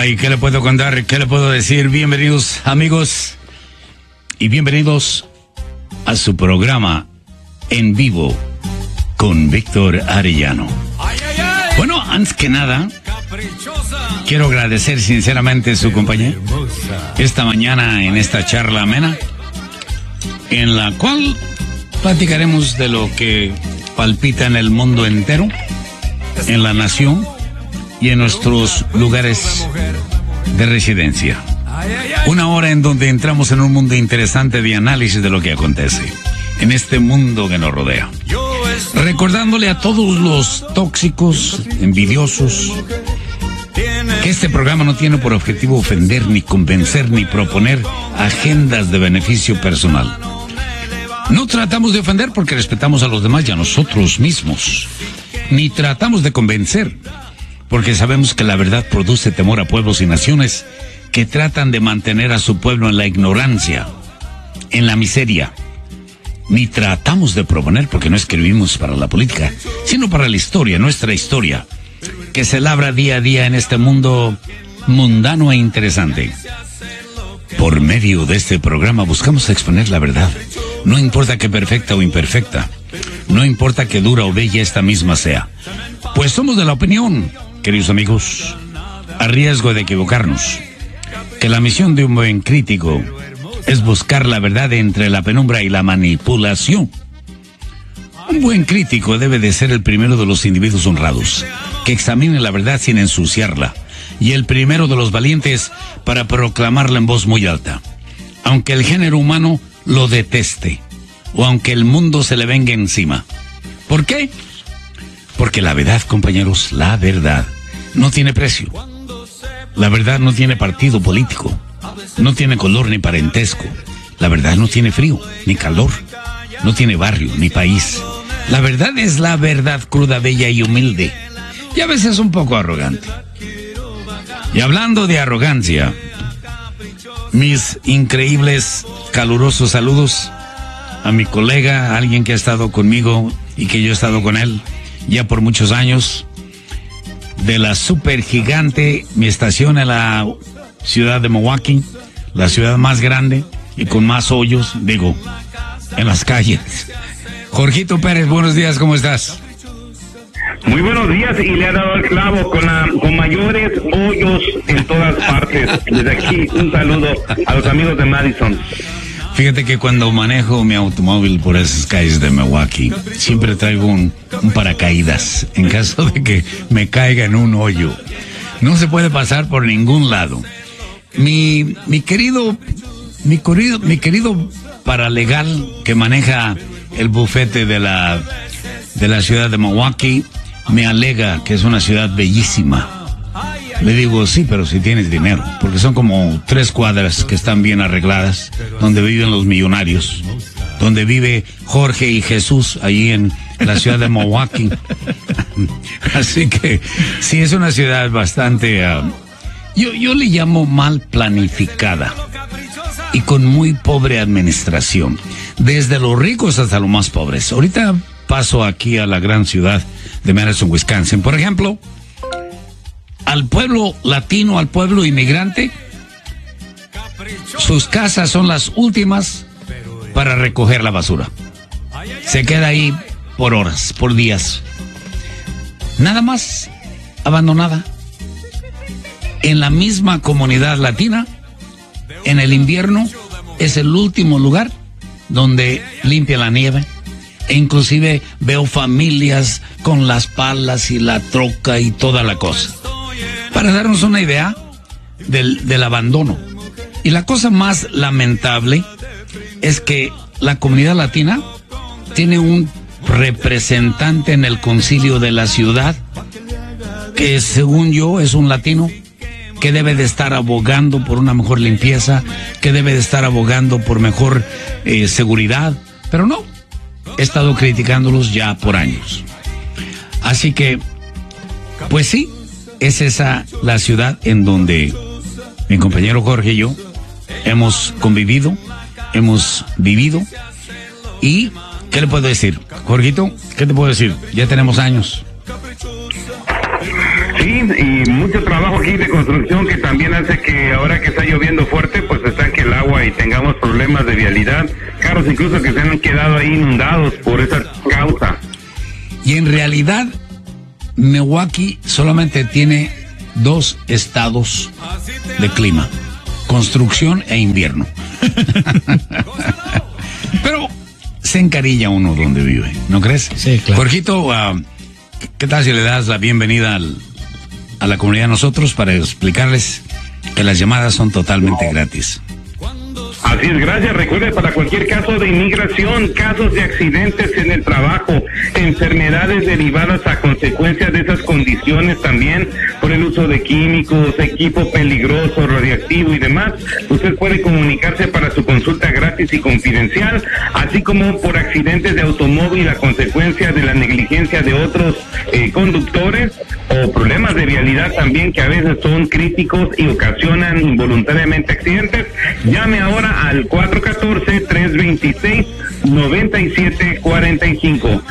Ay, ¿qué le puedo contar? ¿Qué le puedo decir? Bienvenidos, amigos, y bienvenidos a su programa En Vivo con Víctor Arellano. Bueno, antes que nada, quiero agradecer sinceramente su compañía esta mañana en esta charla amena, en la cual platicaremos de lo que palpita en el mundo entero, en la nación y en nuestros lugares de residencia. Una hora en donde entramos en un mundo interesante de análisis de lo que acontece en este mundo que nos rodea. Recordándole a todos los tóxicos, envidiosos, que este programa no tiene por objetivo ofender, ni convencer, ni proponer agendas de beneficio personal. No tratamos de ofender porque respetamos a los demás y a nosotros mismos. Ni tratamos de convencer porque sabemos que la verdad produce temor a pueblos y naciones que tratan de mantener a su pueblo en la ignorancia, en la miseria. Ni tratamos de proponer porque no escribimos para la política, sino para la historia, nuestra historia, que se labra día a día en este mundo mundano e interesante. Por medio de este programa buscamos exponer la verdad. No importa que perfecta o imperfecta, no importa que dura o bella esta misma sea. Pues somos de la opinión, queridos amigos, a riesgo de equivocarnos, que la misión de un buen crítico es buscar la verdad entre la penumbra y la manipulación. Un buen crítico debe de ser el primero de los individuos honrados, que examine la verdad sin ensuciarla, y el primero de los valientes para proclamarla en voz muy alta, aunque el género humano lo deteste, o aunque el mundo se le venga encima. ¿Por qué? Porque la verdad, compañeros, la verdad no tiene precio. La verdad no tiene partido político, no tiene color ni parentesco. La verdad no tiene frío ni calor, no tiene barrio ni país. La verdad es la verdad cruda, bella y humilde, y a veces un poco arrogante. Y hablando de arrogancia, mis increíbles, calurosos saludos a mi colega, a alguien que ha estado conmigo y que yo he estado con él ya por muchos años, de la super gigante, mi estación en la ciudad de Milwaukee, la ciudad más grande y con más hoyos, digo, en las calles. Jorgito Pérez, buenos días, ¿cómo estás? Muy buenos días, y le ha dado el clavo con mayores hoyos en todas partes. Desde aquí, un saludo a los amigos de Madison. Fíjate que cuando manejo mi automóvil por esas calles de Milwaukee, siempre traigo un paracaídas en caso de que me caiga en un hoyo. No se puede pasar por ningún lado. Mi querido paralegal que maneja el bufete de la ciudad de Milwaukee me alega que es una ciudad bellísima. Le digo, sí, pero si tienes dinero, porque son como 3 cuadras que están bien arregladas, donde viven los millonarios, donde vive Jorge y Jesús, allí en la ciudad de Milwaukee. Así que sí, es una ciudad bastante, yo le llamo mal planificada y con muy pobre administración, desde los ricos hasta los más pobres. Ahorita paso aquí a la gran ciudad de Madison, Wisconsin, por ejemplo. Al pueblo latino, al pueblo inmigrante, sus casas son las últimas para recoger la basura. Se queda ahí por horas, por días. Nada más, abandonada. En la misma comunidad latina, en el invierno, es el último lugar donde limpia la nieve. E inclusive veo familias con las palas y la troca y toda la cosa. Para darnos una idea del abandono. Y la cosa más lamentable es que la comunidad latina tiene un representante en el concilio de la ciudad que, según yo, es un latino que debe de estar abogando por una mejor limpieza, que debe de estar abogando por mejor seguridad, pero no, he estado criticándolos ya por años. Así que, pues sí, es esa la ciudad en donde mi compañero Jorge y yo hemos convivido, hemos vivido. Y, ¿qué le puedo decir? Jorgito, ¿qué te puedo decir? Ya tenemos años. Sí, y mucho trabajo aquí de construcción que también hace que ahora que está lloviendo fuerte, pues estanque el agua y tengamos problemas de vialidad. Carros incluso que se han quedado ahí inundados por esa causa. Y en realidad, Milwaukee solamente tiene 2 estados de clima: construcción e invierno. Pero se encarilla uno donde vive, ¿no crees? Sí, claro. Jorgito, ¿qué tal si le das la bienvenida a la comunidad, a nosotros, para explicarles que las llamadas son totalmente gratis? Así es, gracias. Recuerde, para cualquier caso de inmigración, casos de accidentes en el trabajo, enfermedades derivadas a consecuencia de esas condiciones también, por el uso de químicos, equipo peligroso, radiactivo y demás, usted puede comunicarse para su consulta gratis y confidencial, así como por accidentes de automóvil a consecuencia de la negligencia de otros conductores, o problemas de vialidad también que a veces son críticos y ocasionan involuntariamente accidentes. Llame ahora al 414-326-9745.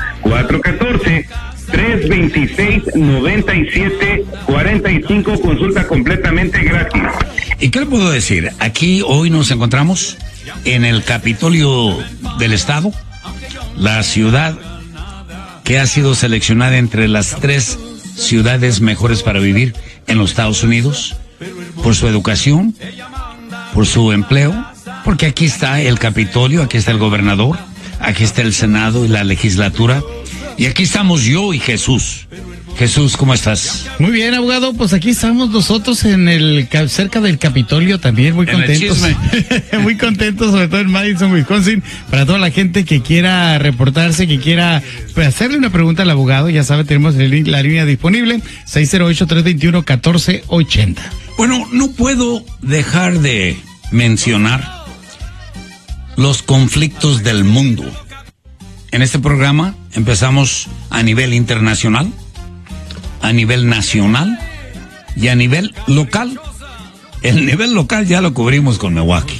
414-326-9745, consulta completamente gratis. ¿Y qué le puedo decir? Aquí hoy nos encontramos en el Capitolio del Estado, la ciudad que ha sido seleccionada entre las 3 ciudades mejores para vivir en los Estados Unidos, por su educación, por su empleo, porque aquí está el Capitolio, aquí está el gobernador, aquí está el Senado y la legislatura, y aquí estamos yo y Jesús. Jesús, ¿cómo estás? Muy bien, abogado, pues aquí estamos nosotros cerca del Capitolio también, muy contentos. Muy contentos, sobre todo en Madison, Wisconsin, para toda la gente que quiera reportarse, que quiera hacerle una pregunta al abogado. Ya sabe, tenemos la línea disponible, 608-321-1480. Bueno, no puedo dejar de mencionar los conflictos del mundo. En este programa empezamos a nivel internacional, a nivel nacional y a nivel local. El nivel local ya lo cubrimos con Milwaukee.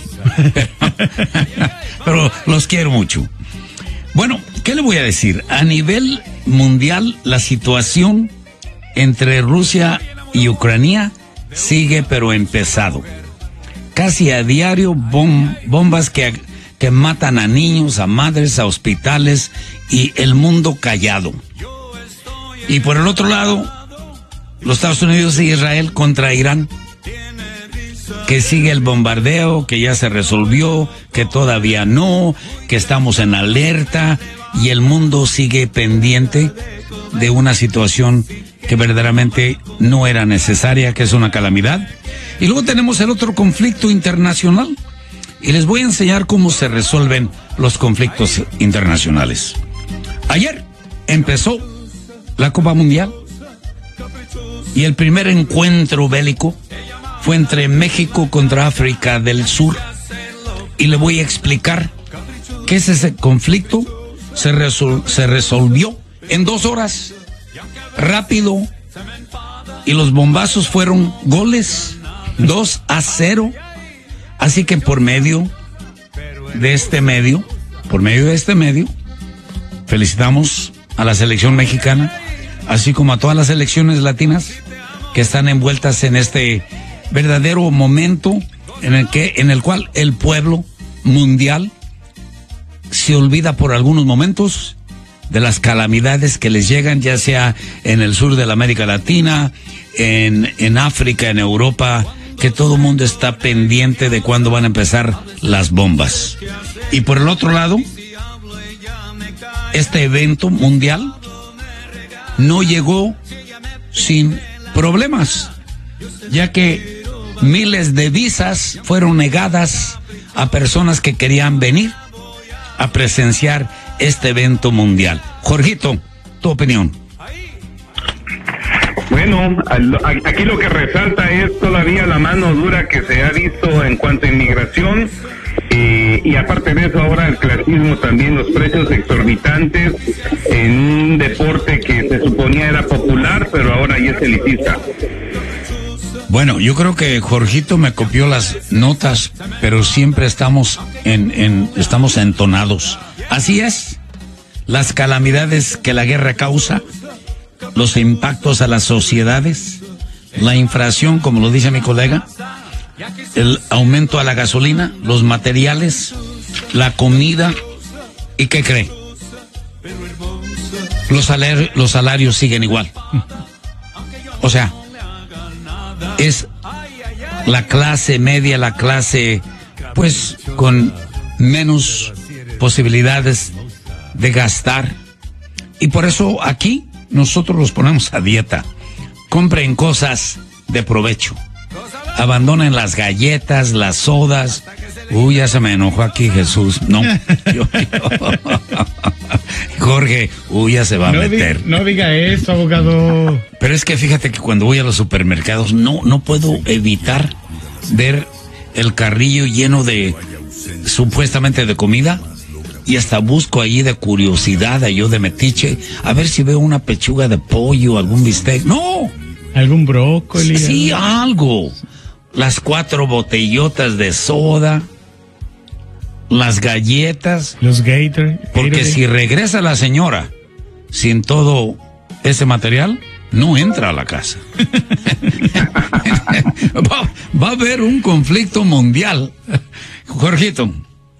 Pero los quiero mucho. Bueno, ¿qué le voy a decir? A nivel mundial, la situación entre Rusia y Ucrania sigue pero empezado. Casi a diario bombas que matan a niños, a madres, a hospitales, y el mundo callado. Y por el otro lado, los Estados Unidos e Israel contra Irán, que sigue el bombardeo, que ya se resolvió, que todavía no, que estamos en alerta, y el mundo sigue pendiente de una situación que verdaderamente no era necesaria, que es una calamidad. Y luego tenemos el otro conflicto internacional, y les voy a enseñar cómo se resuelven los conflictos internacionales. Ayer empezó la Copa Mundial y el primer encuentro bélico fue entre México contra África del Sur, y le voy a explicar qué es ese conflicto. Se resolvió en 2 horas, rápido, y los bombazos fueron goles, 2-0. Así que por medio de este medio, felicitamos a la selección mexicana, así como a todas las selecciones latinas que están envueltas en este verdadero momento en el cual el pueblo mundial se olvida por algunos momentos de las calamidades que les llegan, ya sea en el sur de la América Latina, en África, en Europa, que todo el mundo está pendiente de cuándo van a empezar las bombas. Y por el otro lado, este evento mundial no llegó sin problemas, ya que miles de visas fueron negadas a personas que querían venir a presenciar este evento mundial. Jorgito, tu opinión. Bueno, aquí lo que resalta es todavía la mano dura que se ha visto en cuanto a inmigración, y aparte de eso ahora el clasismo también, los precios exorbitantes en un deporte que se suponía era popular, pero ahora ya es elitista. Bueno, yo creo que Jorgito me copió las notas, pero siempre estamos estamos entonados. Así es, las calamidades que la guerra causa, los impactos a las sociedades, la inflación, como lo dice mi colega, el aumento a la gasolina, los materiales, la comida, ¿y qué cree? Los salarios siguen igual. O sea, es la clase media, la clase, pues, con menos posibilidades de gastar. Y por eso aquí nosotros los ponemos a dieta. Compren cosas de provecho. Abandonen las galletas, las sodas. Uy, ya se me enojó aquí Jesús. No, Jorge, ya se va a meter. No diga eso, abogado. Pero es que fíjate que cuando voy a los supermercados no puedo evitar ver el carrillo lleno de, supuestamente de comida, y hasta busco ahí de curiosidad, yo de metiche, a ver si veo una pechuga de pollo, algún bistec. ¡No! ¿Algún brócoli? Sí, algo. Las 4 botellotas de soda, las galletas. Los Gatorade. Porque si regresa la señora sin todo ese material, no entra a la casa. va a haber un conflicto mundial. Jorgito.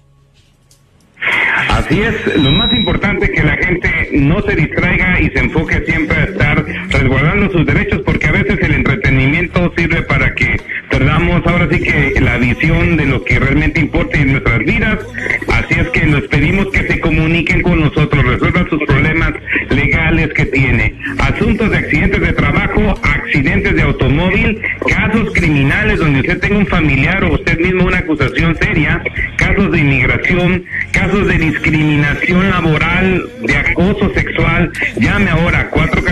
Así es, lo más importante es que la gente no se distraiga y se enfoque siempre a estar resguardando sus derechos, porque a veces el entretenimiento sirve para que perdamos ahora sí que la visión de lo que realmente importa en nuestras vidas. Así es que les pedimos que se comuniquen con nosotros, resuelvan sus problemas legales que tiene. Asuntos de accidentes de trabajo, accidentes de automóvil, casos criminales donde usted tenga un familiar o usted mismo una acusación seria, casos de inmigración, casos de discriminación laboral, de acoso sexual. Llame ahora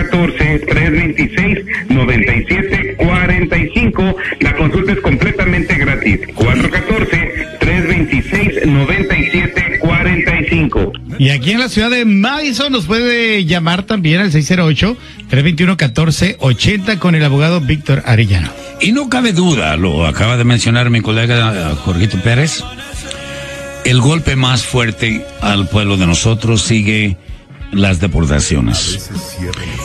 414-326-9745. La consulta es completamente gratis. 414-326-9745. Y aquí en la ciudad de Madison nos puede llamar también al 608-321-1480 con el abogado Víctor Arellano. Y no cabe duda, lo acaba de mencionar mi colega Jorgito Pérez, el golpe más fuerte al pueblo de nosotros sigue las deportaciones.